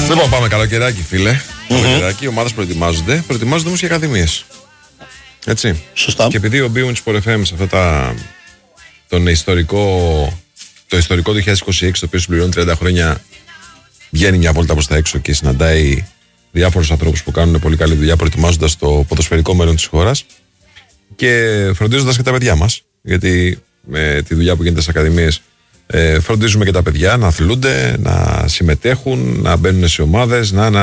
Λοιπόν, πάμε καλοκαιράκι, φίλε. Καλοκαιράκι, οι ομάδες προετοιμάζονται όμως και ακαδημίες. Έτσι. Σωστά. Και επειδή ο Bee Sport FM σε αυτό το ιστορικό 2026, το οποίο συμπληρώνει 30 χρόνια, βγαίνει μια βόλτα προς τα έξω και συναντάει διάφορους ανθρώπους που κάνουν πολύ καλή δουλειά προετοιμάζοντας το ποδοσφαιρικό μέλλον της χώρας και φροντίζοντας και τα παιδιά μας. Γιατί με τη δουλειά που γίνεται στις ακαδημίες φροντίζουμε και τα παιδιά να αθλούνται, να συμμετέχουν, να μπαίνουν σε ομάδες, να